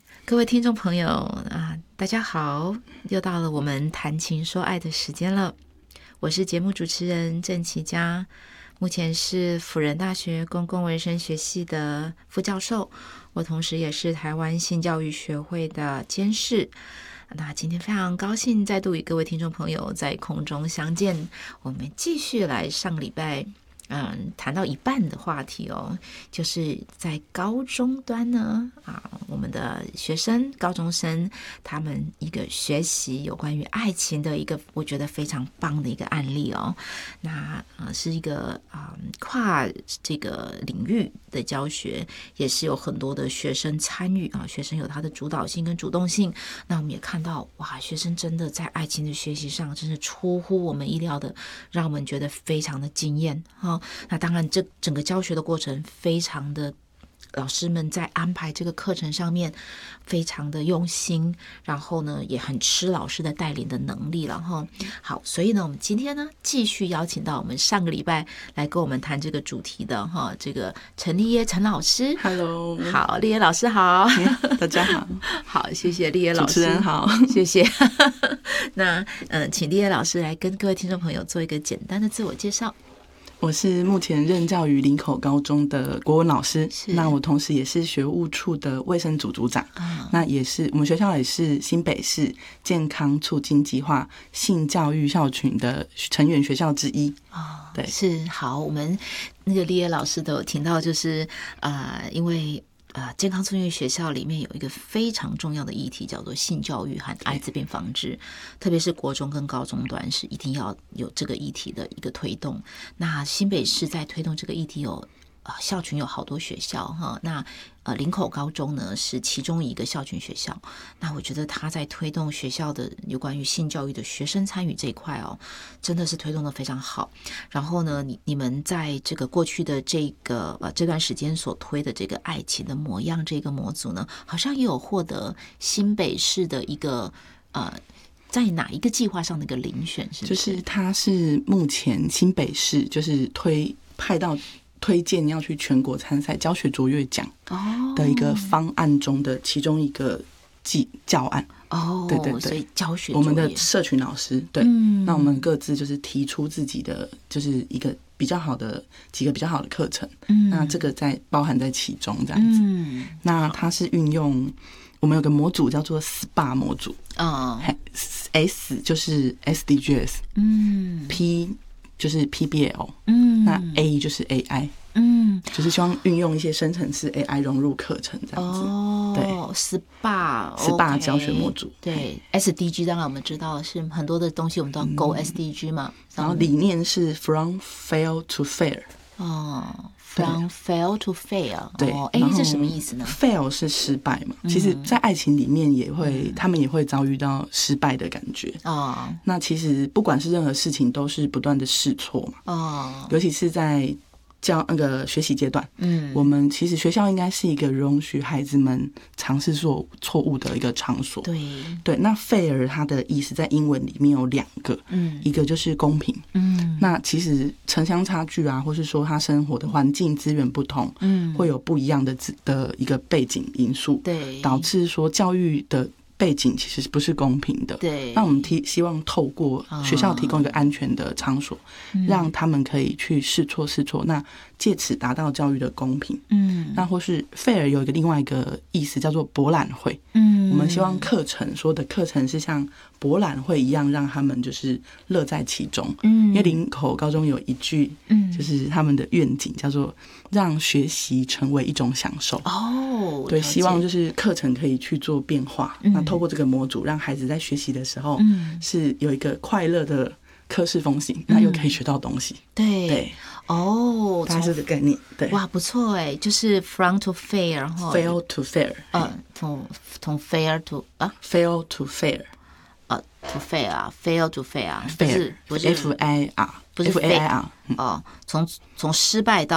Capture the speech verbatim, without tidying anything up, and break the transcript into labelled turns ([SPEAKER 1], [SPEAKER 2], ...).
[SPEAKER 1] 各位听众朋友啊，大家好，又到了我们谈情说爱的时间了。我是节目主持人郑琪佳，目前是辅仁大学公共卫生学系的副教授，我同时也是台湾性教育学会的监事。那今天非常高兴再度与各位听众朋友在空中相见，我们继续来上个礼拜嗯，谈到一半的话题哦，就是在高中端呢，啊，我们的学生、高中生他们一个学习有关于爱情的一个，我觉得非常棒的一个案例哦。那呃是一个啊、嗯、跨这个领域的教学，也是有很多的学生参与啊，学生有他的主导性跟主动性。那我们也看到，哇，学生真的在爱情的学习上，真是出乎我们意料的，让我们觉得非常的惊艳哈。哦，那当然这整个教学的过程非常的，老师们在安排这个课程上面非常的用心，然后呢也很吃老师的带领的能力了哈。好，所以呢我们今天呢继续邀请到我们上个礼拜来跟我们谈这个主题的哈，这个陈立耶陈老师。
[SPEAKER 2] Hello，
[SPEAKER 1] 好，立耶老师好。
[SPEAKER 2] 大家好。
[SPEAKER 1] 好，谢谢立耶老师。
[SPEAKER 2] 主持人好。
[SPEAKER 1] 谢谢。那呃请立耶老师来跟各位听众朋友做一个简单的自我介绍。
[SPEAKER 2] 我是目前任教于林口高中的国文老师，那我同时也是学务处的卫生组组长，啊、那也是我们学校也是新北市健康促进计划性教育校群的成员学校之一。
[SPEAKER 1] 哦，对，是好，我们那个立耶老师都有听到，就是呃，因为。呃，健康促进学校里面有一个非常重要的议题，叫做性教育和艾滋病防治，特别是国中跟高中端是一定要有这个议题的一个推动。那新北市在推动这个议题有呃校群有好多学校哈，那呃林口高中呢是其中一个校群学校。那我觉得他在推动学校的有关于性教育的学生参与这一块哦，真的是推动的非常好。然后呢，你你们在这个过去的这个呃这段时间所推的这个爱情的模样这个模组呢，好像也有获得新北市的一个呃。在哪一个计划上的一个遴选，是不是？
[SPEAKER 2] 就是它是目前新北市就是推派到推荐要去全国参赛教学卓越奖的一个方案中的其中一个计教案。
[SPEAKER 1] 哦，
[SPEAKER 2] 对对对，
[SPEAKER 1] 所以教学
[SPEAKER 2] 我们的社群老师对、嗯，那我们各自就是提出自己的就是一个比较好的几个比较好的课程，嗯，那这个在包含在其中这样子。嗯，那它是运用我们有个模组叫做 S P A 模组，哦 ，S 就是 S D Gs， 嗯 ，P 就是 P B L， 嗯，那 A 就是 A I。嗯，就是希望运用一些生成式 A I 融入课程这样子。哦，对
[SPEAKER 1] ，S P A
[SPEAKER 2] S P A 教学模组。
[SPEAKER 1] 对 ，S D G 当然我们知道是很多的东西，我们都要勾 S D G 嘛。嗯、
[SPEAKER 2] 然后理念是 From Fail to Fair。
[SPEAKER 1] 哦 ，From Fail to Fair。
[SPEAKER 2] 对，
[SPEAKER 1] 哎、哦，这什么意思呢
[SPEAKER 2] ？Fail 是失败嘛，嗯、其实，在爱情里面也会、嗯，他们也会遭遇到失败的感觉。哦，那其实不管是任何事情，都是不断的试错嘛。哦，尤其是在教那个学习阶段，嗯，我们其实学校应该是一个容许孩子们尝试做错误的一个场所。对对，那 fair 它的意思在英文里面有两个，嗯，一个就是公平，嗯，那其实城乡差距啊，或是说他生活的环境资源不同，嗯，会有不一样的的一个背景因素，对，导致说教育的背景其实不是公平的。对，那我们提希望透过学校提供一个安全的场所，嗯、让他们可以去试错试错，那借此达到教育的公平。嗯，那或是 fair 有一个另外一个意思叫做博览会。嗯，我们希望课程说的课程是像博览会一样，让他们就是乐在其中。嗯，因为林口高中有一句，嗯，就是他们的愿景叫做让学习成为一种享受。哦，对，希望就是课程可以去做变化。嗯，那透过这个模组，让孩子在学习的时候，嗯，是有一个快乐的科室风行，那又可以学到东西。对对，哦，它是这个概念。对，
[SPEAKER 1] 哇，不错哎，就是 from to fair 哈
[SPEAKER 2] ，fail to fair，
[SPEAKER 1] 嗯，从从 fair to 啊
[SPEAKER 2] ，fail to fair，
[SPEAKER 1] 啊 to fair 啊 ，fail to fair 啊，
[SPEAKER 2] 不是不是 F I R，
[SPEAKER 1] 不是
[SPEAKER 2] F A I R，
[SPEAKER 1] 哦，从从失败到